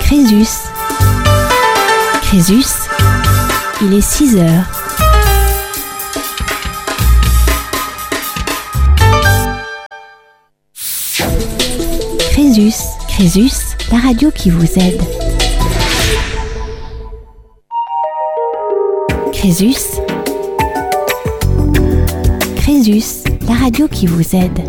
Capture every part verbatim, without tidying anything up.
Crésus. Crésus, il est six heures. Crésus, Crésus, la radio qui vous aide. Crésus, Crésus, la radio qui vous aide.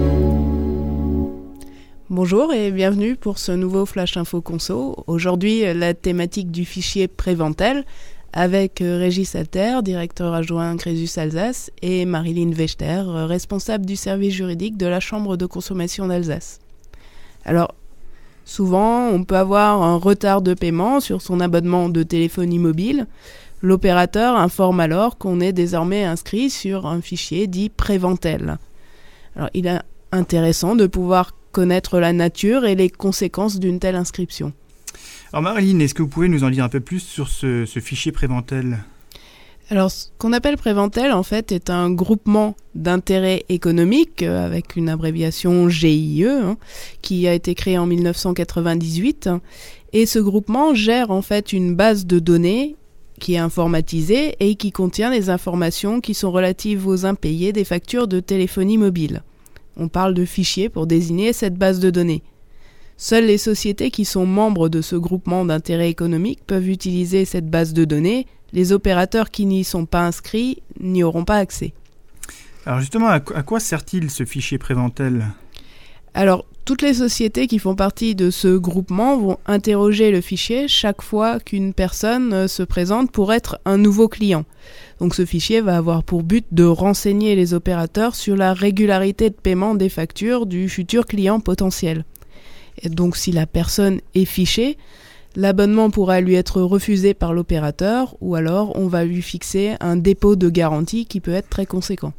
Bonjour et bienvenue pour ce nouveau Flash Info Conso. Aujourd'hui, la thématique du fichier Préventel avec Régis Alter, directeur adjoint Crésus Alsace, et Marilyn Wechter, responsable du service juridique de la Chambre de consommation d'Alsace. Alors, souvent, on peut avoir un retard de paiement sur son abonnement de téléphonie mobile. L'opérateur informe alors qu'on est désormais inscrit sur un fichier dit Préventel. Alors, il est intéressant de pouvoir connaître la nature et les conséquences d'une telle inscription. Alors Marilyn, est-ce que vous pouvez nous en dire un peu plus sur ce, ce fichier Préventel ? Alors, ce qu'on appelle Préventel, en fait, est un groupement d'intérêt économique, euh, avec une abréviation G I E, hein, qui a été créé en dix-neuf cent quatre-vingt-dix-huit. Et ce groupement gère, en fait, une base de données qui est informatisée et qui contient des informations qui sont relatives aux impayés des factures de téléphonie mobile. On parle de fichier pour désigner cette base de données. Seules les sociétés qui sont membres de ce groupement d'intérêt économique peuvent utiliser cette base de données. Les opérateurs qui n'y sont pas inscrits n'y auront pas accès. Alors justement, à quoi sert-il ce fichier Préventel ? Alors, toutes les sociétés qui font partie de ce groupement vont interroger le fichier chaque fois qu'une personne se présente pour être un nouveau client. Donc ce fichier va avoir pour but de renseigner les opérateurs sur la régularité de paiement des factures du futur client potentiel. Et donc si la personne est fichée, l'abonnement pourra lui être refusé par l'opérateur ou alors on va lui fixer un dépôt de garantie qui peut être très conséquent.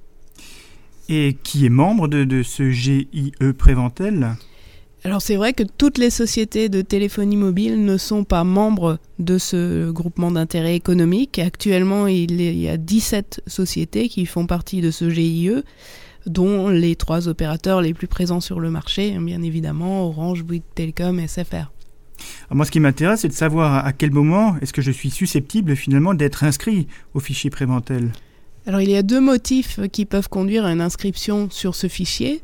Et qui est membre de, de ce G I E Préventel ? Alors c'est vrai que toutes les sociétés de téléphonie mobile ne sont pas membres de ce groupement d'intérêt économique. Actuellement, il y a dix-sept sociétés qui font partie de ce G I E, dont les trois opérateurs les plus présents sur le marché, bien évidemment Orange, Bouygues Telecom et S F R. Alors moi, ce qui m'intéresse, c'est de savoir à quel moment est-ce que je suis susceptible finalement d'être inscrit au fichier Préventel. Alors il y a deux motifs qui peuvent conduire à une inscription sur ce fichier.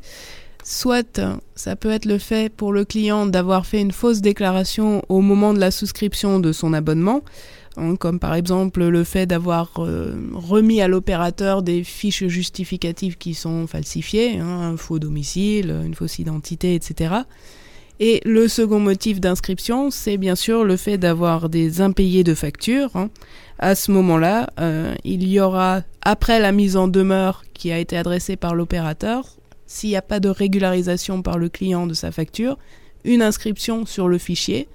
Soit ça peut être le fait pour le client d'avoir fait une fausse déclaration au moment de la souscription de son abonnement, hein, comme par exemple le fait d'avoir euh, remis à l'opérateur des fiches justificatives qui sont falsifiées, hein, un faux domicile, une fausse identité, et cetera. Et le second motif d'inscription, c'est bien sûr le fait d'avoir des impayés de factures. Hein. À ce moment-là, euh, il y aura, après la mise en demeure qui a été adressée par l'opérateur, s'il n'y a pas de régularisation par le client de sa facture, une inscription sur le fichier.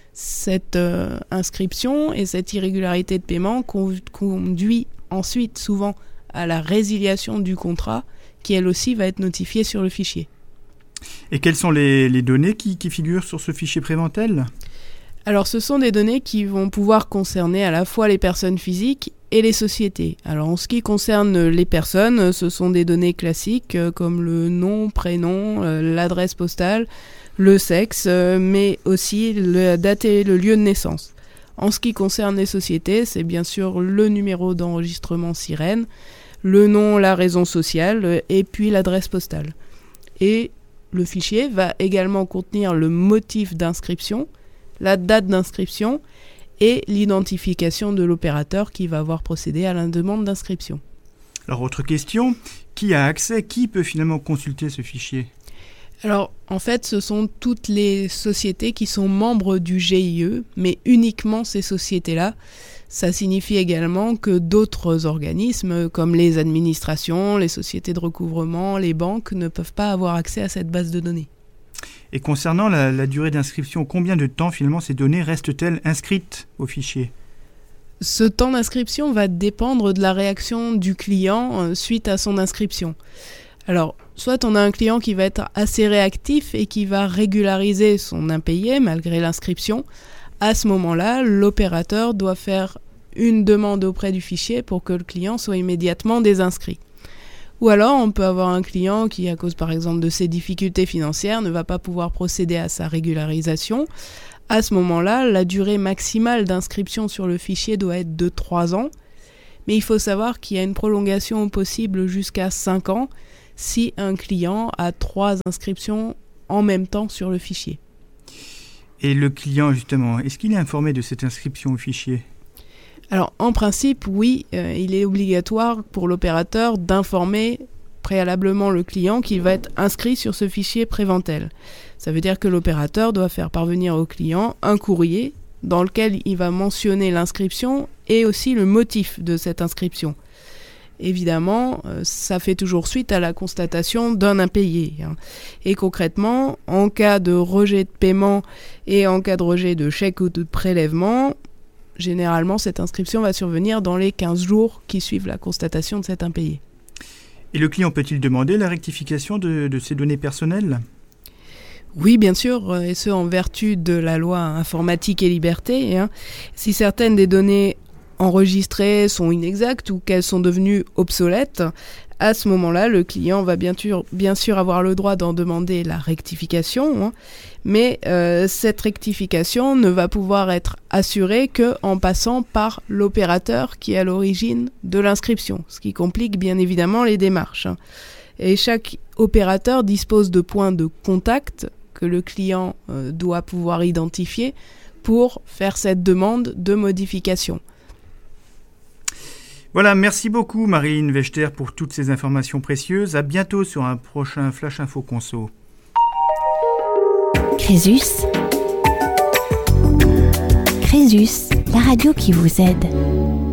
Cette euh, inscription et cette irrégularité de paiement conduit ensuite souvent à la résiliation du contrat qui elle aussi va être notifiée sur le fichier. Et quelles sont les, les données qui, qui figurent sur ce fichier Préventel ? Alors ce sont des données qui vont pouvoir concerner à la fois les personnes physiques et les sociétés. Alors en ce qui concerne les personnes, ce sont des données classiques euh, comme le nom, prénom, euh, l'adresse postale, le sexe, euh, mais aussi la date et le lieu de naissance. En ce qui concerne les sociétés, c'est bien sûr le numéro d'enregistrement SIREN, le nom, la raison sociale euh, et puis l'adresse postale. Et le fichier va également contenir le motif d'inscription, la date d'inscription et l'identification de l'opérateur qui va avoir procédé à la demande d'inscription. Alors, autre question, qui a accès, qui peut finalement consulter ce fichier ? Alors, en fait, ce sont toutes les sociétés qui sont membres du G I E, mais uniquement ces sociétés-là. Ça signifie également que d'autres organismes, comme les administrations, les sociétés de recouvrement, les banques, ne peuvent pas avoir accès à cette base de données. Et concernant la, la durée d'inscription, combien de temps finalement ces données restent-elles inscrites au fichier ? Ce temps d'inscription va dépendre de la réaction du client euh, suite à son inscription. Alors, soit on a un client qui va être assez réactif et qui va régulariser son impayé malgré l'inscription. À ce moment-là, l'opérateur doit faire une demande auprès du fichier pour que le client soit immédiatement désinscrit. Ou alors, on peut avoir un client qui, à cause par exemple de ses difficultés financières, ne va pas pouvoir procéder à sa régularisation. À ce moment-là, la durée maximale d'inscription sur le fichier doit être de trois ans, mais il faut savoir qu'il y a une prolongation possible jusqu'à cinq ans si un client a trois inscriptions en même temps sur le fichier. Et le client, justement, est-ce qu'il est informé de cette inscription au fichier ? Alors, en principe, oui, euh, il est obligatoire pour l'opérateur d'informer préalablement le client qu'il va être inscrit sur ce fichier Préventel. Ça veut dire que l'opérateur doit faire parvenir au client un courrier dans lequel il va mentionner l'inscription et aussi le motif de cette inscription. Évidemment, euh, ça fait toujours suite à la constatation d'un impayé. Hein. Et concrètement, en cas de rejet de paiement et en cas de rejet de chèque ou de prélèvement, généralement, cette inscription va survenir dans les quinze jours qui suivent la constatation de cet impayé. Et le client peut-il demander la rectification de, de ses données personnelles ? Oui, bien sûr, et ce en vertu de la loi informatique et liberté. Hein. Si certaines des données enregistrées sont inexactes ou qu'elles sont devenues obsolètes, à ce moment-là, le client va bien sûr, bien sûr avoir le droit d'en demander la rectification, hein, mais euh, cette rectification ne va pouvoir être assurée qu'en passant par l'opérateur qui est à l'origine de l'inscription, ce qui complique bien évidemment les démarches. Hein. Et chaque opérateur dispose de points de contact que le client euh, doit pouvoir identifier pour faire cette demande de modification. Voilà, merci beaucoup Marilyn Wechter pour toutes ces informations précieuses. À bientôt sur un prochain Flash Info Conso. Crésus. Crésus, la radio qui vous aide.